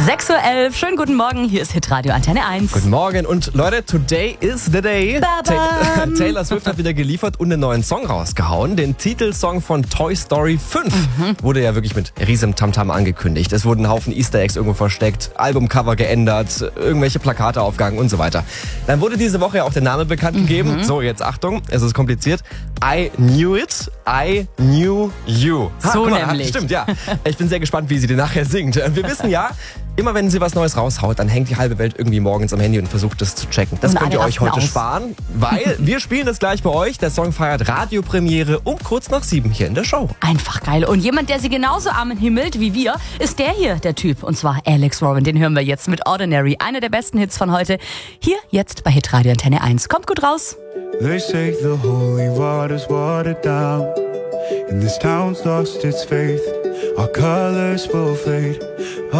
6:11 Uhr, schönen guten Morgen, hier ist Hitradio Antenne 1. Guten Morgen und Leute, today is the day. Taylor Swift hat wieder geliefert und einen neuen Song rausgehauen. Den Titelsong von Toy Story 5 wurde ja wirklich mit riesigem Tamtam angekündigt. Es wurden ein Haufen Easter Eggs irgendwo versteckt, Albumcover geändert, irgendwelche Plakate aufgehangen und so weiter. Dann wurde diese Woche ja auch der Name bekannt gegeben. So, jetzt Achtung, es ist kompliziert. I knew it, I knew you. So nämlich. Stimmt, ja. Ich bin sehr gespannt, wie sie den nachher singt. Wir wissen ja, immer wenn sie was Neues raushaut, dann hängt die halbe Welt irgendwie morgens am Handy und versucht das zu checken. Das Und könnt ihr alle euch heute rasten aus. sparen, weil wir spielen das gleich bei euch. Der Song feiert Radiopremiere um kurz nach 7 hier in der Show. Einfach geil. Und jemand, der sie genauso himmelt wie wir, ist der hier, der Typ. Und zwar Alex Warren. Den hören wir jetzt mit Ordinary. Einer der besten Hits von heute. Hier jetzt bei Hitradio Antenne 1. Kommt gut raus. They say the holy water's watered down, and this town's lost its faith. Our colors will fade.